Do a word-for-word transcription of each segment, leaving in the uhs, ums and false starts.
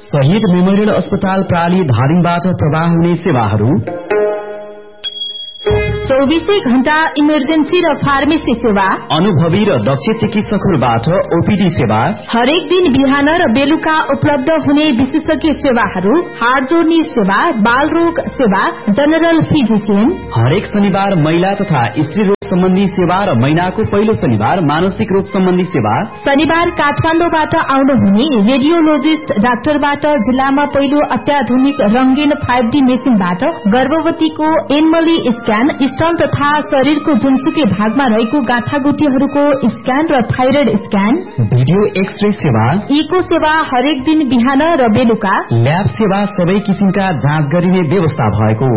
शहीद मेमोरियल अस्पताल प्राली धादिङबाट प्रवाह हुने सेवाहरू, चौबीसै घण्टा इमर्जेन्सी र फार्मेसी सेवा, अनुभवी र दक्ष चिकित्सकहरूबाट ओपीडी सेवा, हरेक दिन बिहान र बेलुका उपलब्ध हुने विशेषज्ञ सेवाहरू, हाड जोड्ने सेवा, बाल रोग सेवा, जनरल फिजिशियन, हरेक शनिबार महिला तथा स्त्री रोग सम्बन्धी सेवा र महिनाको पहिलो शनिबार मानसिक रोग सम्बन्धी सेवा, शनिबार काठमाडौँबाट आउनुहुने रेडियोलोजिस्ट डाक्टरबाट जिल्लामा पहिलो अत्याधुनिक रंगीन फाइभ डी मेसिनबाट गर्भवतीको एनमली स्क्यान, स्तन तथा शरीरको जुनसुकै भागमा रहेको गाँठागुटीहरूको स्क्यान र थाइरोइड स्क्यान, भिडियो एक्सरे सेवा, इको सेवा हरेक दिन बिहान र बेलुका, ल्याब सेवा, सबै किसिमका जाँच गरिने व्यवस्था भएको।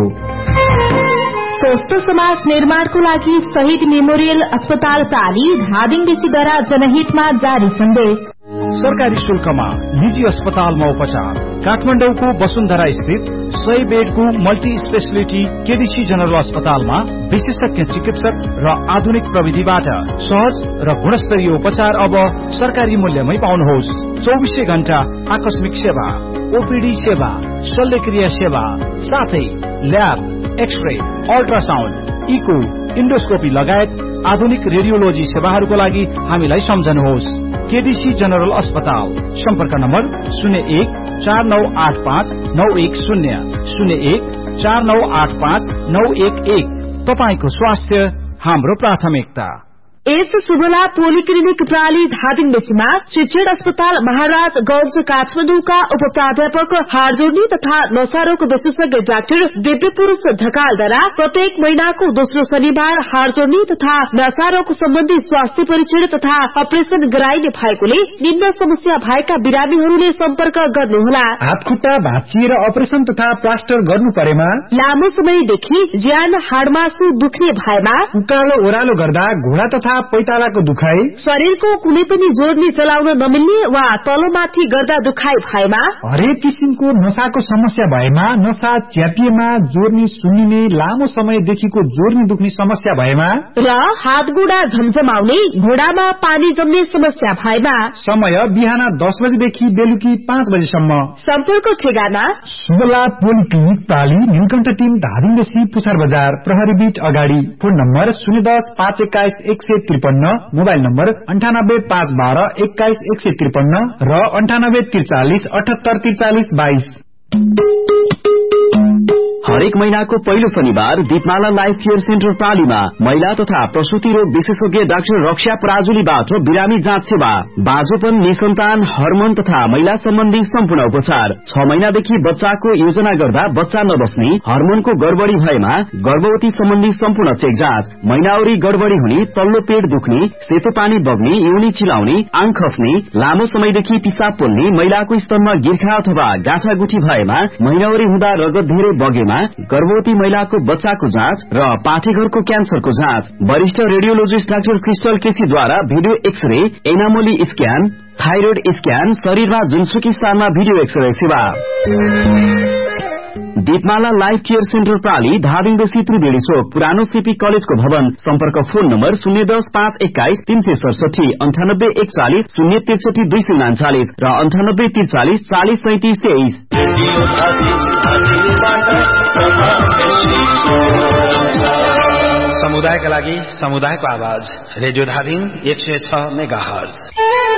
स्वस्थ समाज निर्माणको लागि शहीद मेमोरियल अस्पताल प्राली धादिङबेसीद्वारा जनहितमा जारी सन्देश। सरकारी शुल्कमा निजी अस्पतालमा उपचार। काठमाडौँको वसुन्धरा स्थित सय बेडको मल्टी स्पेशलिटी केडीसी जनरल अस्पतालमा विशेषज्ञ चिकित्सक र आधुनिक प्रविधिबाट सहज र गुणस्तरीय उपचार अब सरकारी मूल्यमै पाउनुहोस्। चौबीसै घण्टा आकस्मिक सेवा, ओपीडी सेवा, शल्यक्रिया सेवा, साथै lab, x-ray, ultrasound, eco, endoscopy लगायत आधुनिक रेडियोलोजी सेवाहरूको लागि हामीलाई सम्झनुहोस्। केडीसी जनरल अस्पताल। सम्पर्क नम्बर शून्य एक चार नौ आठ पाँच नौ एक शून्य शून्य एक चार नौ आठ पाँच नौ एक एक। तपाईको स्वास्थ्य हाम्रो प्राथमिकता। एस सुबला पोलिक्लिनिक प्राली धादिङबेसीमा शिक्षण अस्पताल महाराज गंज काठमाडौँका उप प्राध्यापक हाड जोड्ने तथा नसारोग विशेषज्ञ डाक्टर दिव्यपुरूष ढकालद्वारा प्रत्येक महीनाको दोस्रो शनिबार हाड जोड्ने तथा नसारोग सम्बन्धी स्वास्थ्य परीक्षण तथा अपरेशन गराइने भएकोले निम्न समस्या भएका बिरामीहरूले सम्पर्क गर्नुहोला। हात खुट्टा भाँचिएर अपरेशन तथा प्लास्टर गर्नु परेमा, लामो समयदेखि ज्यान हाडमासु दुख्ने भएमा, उकालो ओह्रालो गर्दा घुँडा तथा पैतालाको दुखाइ, शरीरको कुनै पनि जोड्नी चलाउन नमिल्ने वा तलमाथि गर्दा दुखाइ भएमा, हरेक किसिमको नसाको समस्या भएमा, नसा च्यापिएमा, जोड्नी सुन्निने, लामो समयदेखिको जोड्नी दुख्ने समस्या भएमा र हात गोडा झमझमाउने, घोडामा पानी जम्ने समस्या भएमा, समय बिहान दस बजेदेखि बेलुकी पाँच बजेसम्म। सम्पर्क ठेगाना सुबला पोलिक्लिनिक प्राली, नीलकण्ठ टिम, धादिङबेसी, पुछार बजार, प्रहरी बीट अगाडि। फोन नम्बर शून्य दस पाँच एक्काइस एक सय त्रिपन्न, मोबाइल नम्बर अन्ठानब्बे पाँच बाह्र एक्काइस एक सय त्रिपन्न र अन्ठानब्बे त्रिचालिस अठहत्तर त्रिचालिस बाइस। हरेक महीनाको पहिलो शनिबार दीपमाला लाइफ केयर सेन्टर प्रालीमा महिला तथा प्रसूति रोग विशेषज्ञ डाक्टर रक्षा पराजुलीबाट बिरामी जाँच सेवा, बाजोपन, निसन्तान, हर्मोन तथा महिला सम्बन्धी सम्पूर्ण उपचार। छ महिनादेखि बच्चाको योजना गर्दा बच्चा नबस्ने, हर्मोनको गडबडी भएमा गर्भवती सम्बन्धी सम्पूर्ण चेक जाँच, महिनावरी गडबडी हुने, तल्लो पेट दुख्ने, सेतो पानी बग्ने, योनी चिलाउने, आङ खस्ने, लामो समयदेखि पिसाब पोल्ने, महिलाको स्तनमा गिर्खा अथवा गाँठागुठी भएमा, महिनावरी हुँदा रगत धेरै बगेमा, गर्भवती महिलाको बच्चाको जाँच र पाठेघरको क्यान्सरको जाँच। वरिष्ठ radiologist doctor crystal केसीद्वारा video x-ray, एनामोली scan, thyroid scan, शरीरमा जुनसुकै स्थानमा भिडियो एक्सरे सेवा। दीपमाला लाइफ केयर सेन्टर प्राली, धादिङबेसी, त्रिवेणी चोक, पुरानो सीपी कलेजको भवन। सम्पर्क फोन नम्बर शून्य दस पाँच एक्काइस तीन सय सडसठी, अन्ठानब्बे एकचालिस शून्य त्रिसठी दुई सय उनाचालिस र अन्ठानब्बे त्रिचालिस चालिस सैतिस तेइस। समुदायका लागि समुदायको आवाज, रेडियो धादिङ एक सय छ मेगा हर्ज।